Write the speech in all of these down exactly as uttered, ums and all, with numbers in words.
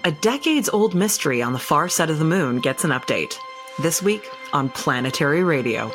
A decades-old mystery on the far side of the moon gets an update. This week on Planetary Radio.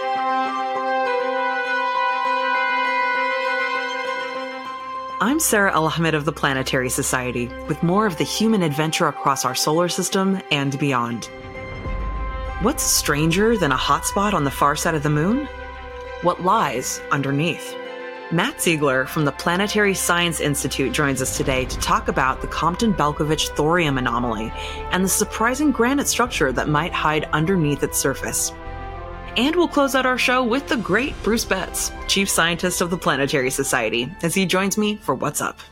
I'm Sarah El-Ahmed of the Planetary Society, with more of the human adventure across our solar system and beyond. What's stranger than a hotspot on the far side of the moon? What lies underneath? Matt Ziegler from the Planetary Science Institute joins us today to talk about the Compton-Belkovich thorium anomaly and the surprising granite structure that might hide underneath its surface. And we'll close out our show with the great Bruce Betts, Chief Scientist of the Planetary Society, as he joins me for What's Up.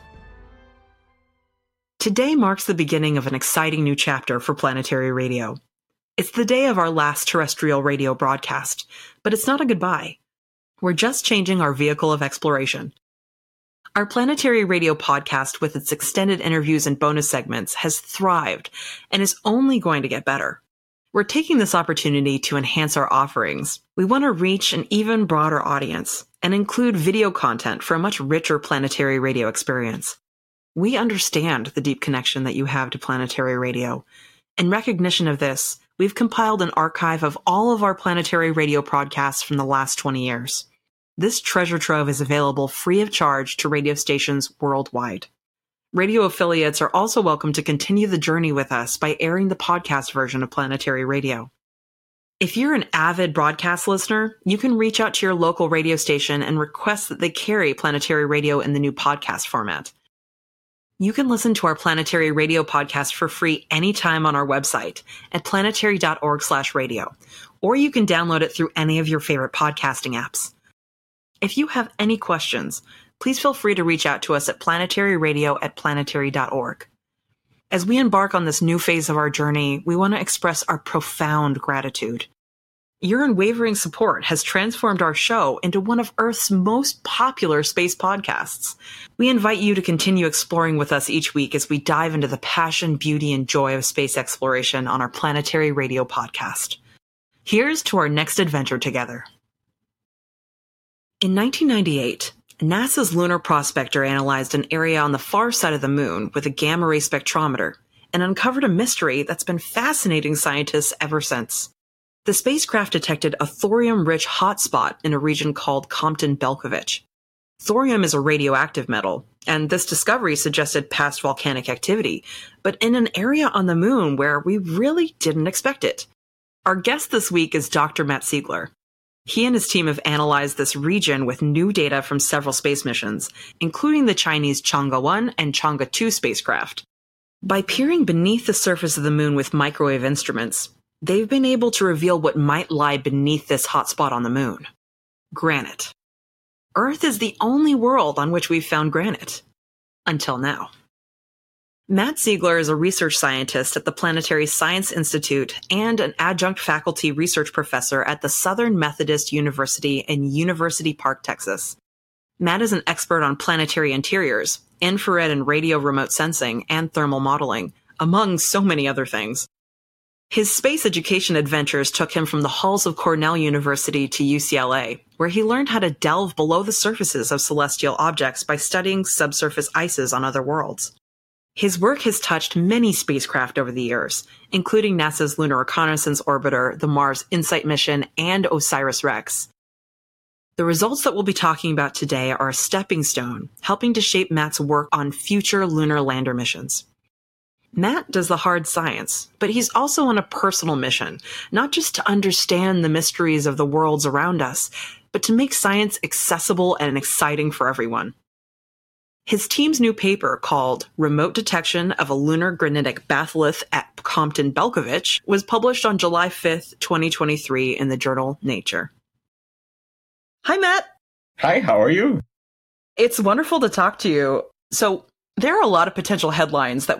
Today marks the beginning of an exciting new chapter for Planetary Radio. It's the day of our last terrestrial radio broadcast, but it's not a goodbye. We're just changing our vehicle of exploration. Our Planetary Radio podcast, with its extended interviews and bonus segments, has thrived and is only going to get better. We're taking this opportunity to enhance our offerings. We want to reach an even broader audience and include video content for a much richer Planetary Radio experience. We understand the deep connection that you have to Planetary Radio. In recognition of this, we've compiled an archive of all of our Planetary Radio podcasts from the last twenty years. This treasure trove is available free of charge to radio stations worldwide. Radio affiliates are also welcome to continue the journey with us by airing the podcast version of Planetary Radio. If you're an avid broadcast listener, you can reach out to your local radio station and request that they carry Planetary Radio in the new podcast format. You can listen to our Planetary Radio podcast for free anytime on our website at planetary.org slash radio, or you can download it through any of your favorite podcasting apps. If you have any questions, please feel free to reach out to us at planetaryradio at planetary dot org. As we embark on this new phase of our journey, we want to express our profound gratitude. Your unwavering support has transformed our show into one of Earth's most popular space podcasts. We invite you to continue exploring with us each week as we dive into the passion, beauty, and joy of space exploration on our Planetary Radio podcast. Here's to our next adventure together. In nineteen ninety-eight, NASA's Lunar Prospector analyzed an area on the far side of the moon with a gamma-ray spectrometer and uncovered a mystery that's been fascinating scientists ever since. The spacecraft detected a thorium-rich hotspot in a region called Compton-Belkovich. Thorium is a radioactive metal, and this discovery suggested past volcanic activity, but in an area on the moon where we really didn't expect it. Our guest this week is Doctor Matt Ziegler. He and his team have analyzed this region with new data from several space missions, including the Chinese Chang'e one and Chang'e two spacecraft. By peering beneath the surface of the moon with microwave instruments, they've been able to reveal what might lie beneath this hotspot on the moon. Granite. Earth is the only world on which we've found granite. Until now. Matt Ziegler is a research scientist at the Planetary Science Institute and an adjunct faculty research professor at the Southern Methodist University in University Park, Texas. Matt is an expert on planetary interiors, infrared and radio remote sensing, and thermal modeling, among so many other things. His space education adventures took him from the halls of Cornell University to U C L A, where he learned how to delve below the surfaces of celestial objects by studying subsurface ices on other worlds. His work has touched many spacecraft over the years, including NASA's Lunar Reconnaissance Orbiter, the Mars InSight mission, and OSIRIS-REx. The results that we'll be talking about today are a stepping stone, helping to shape Matt's work on future lunar lander missions. Matt does the hard science, but he's also on a personal mission, not just to understand the mysteries of the worlds around us, but to make science accessible and exciting for everyone. His team's new paper, called Remote Detection of a Lunar Granitic Batholith at Compton-Belkovich, was published on July fifth, twenty twenty-three in the journal Nature. Hi, Matt. Hi, how are you? It's wonderful to talk to you. So there are a lot of potential headlines that